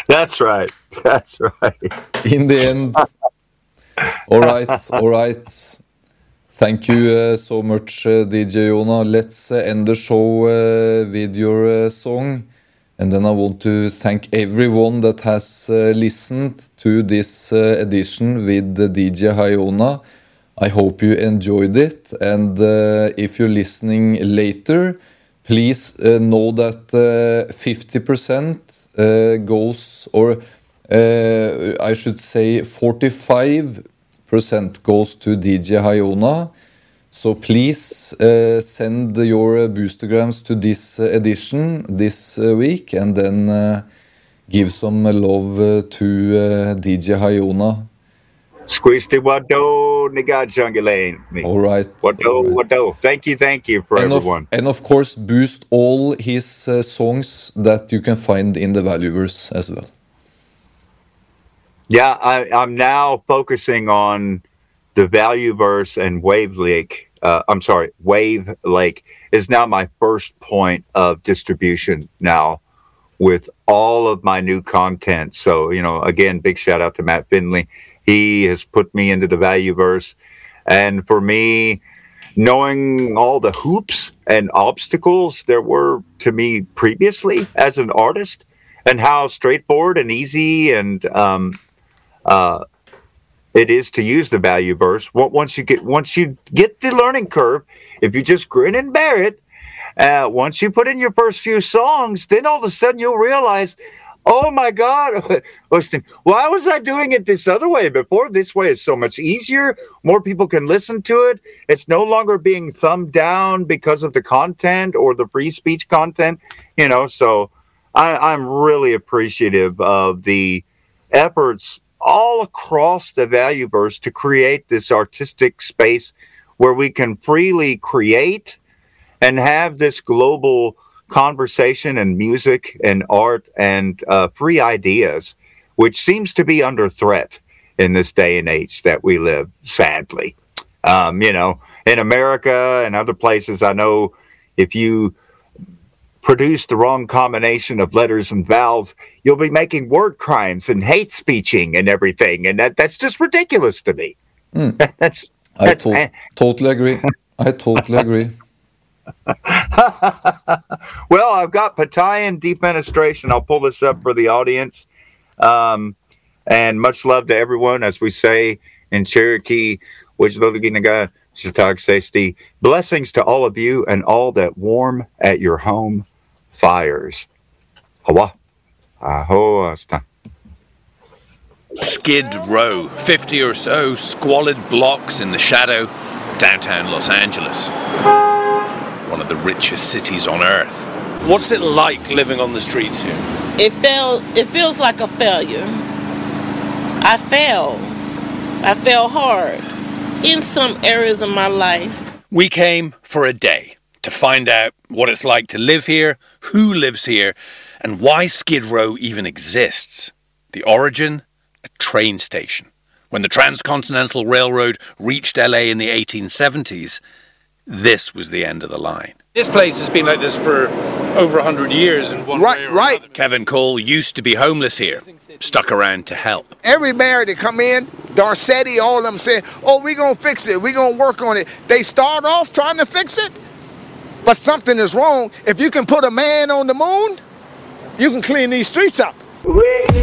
That's right. That's right. In the end. All right. Thank you so much, DJ Jonah. Let's end the show with your song. And then I want to thank everyone that has listened to this edition with DJ Hayona. I hope you enjoyed it. And if you're listening later, please know that 50% goes, or I should say 45% goes to DJ Hayona. So please send your boostergrams to this edition this week, and then give some love to DJ Hayona. Squeeze the wado, nigga jungulane. All right. Wado. Thank you for everyone. And of course, boost all his songs that you can find in the Valueverse as well. Yeah, I'm now focusing on the Valueverse, and Wave Lake is now my first point of distribution now with all of my new content. So, again, big shout out to Matt Finley. He has put me into the Valueverse. And for me, knowing all the hoops and obstacles there were to me previously as an artist, and how straightforward and easy and it is to use the Valueverse. Once you get the learning curve, if you just grin and bear it, once you put in your first few songs, then all of a sudden you'll realize, oh my God, why was I doing it this other way before? This way is so much easier. More people can listen to it. It's no longer being thumbed down because of the content or the free speech content, so I'm really appreciative of the efforts all across the Valueverse to create this artistic space where we can freely create and have this global conversation and music and art and free ideas, which seems to be under threat in this day and age that we live, sadly. In America and other places, I know if you produce the wrong combination of letters and vowels, you'll be making word crimes and hate speeching and everything. And that's just ridiculous to me. I totally agree. I totally agree. Well, I've got Patayan defenestration. I'll pull this up for the audience. And much love to everyone, as we say in Cherokee. Blessings to all of you and all that warm at your home fires. Skid Row, 50 or so squalid blocks in the shadow of downtown Los Angeles, one of the richest cities on earth. What's it like living on the streets here? It feels like a failure. I fell hard in some areas of my life. We came for a day to find out what it's like to live here, who lives here, and why Skid Row even exists. The origin, a train station. When the Transcontinental Railroad reached LA in the 1870s, this was the end of the line. This place has been like this for over 100 years in one way or another. Kevin Cole used to be homeless here, stuck around to help. Every mayor that come in, Garcetti, all of them said, oh, we're going to fix it, we're going to work on it. They start off trying to fix it, but something is wrong. If you can put a man on the moon, you can clean these streets up.